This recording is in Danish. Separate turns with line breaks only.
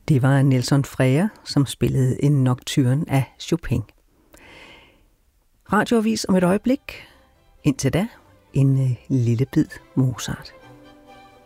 Det var Nelson Freire, som spillede en nocturne af Chopin. Radioavis om et øjeblik. Indtil da, en lille bid Mozart.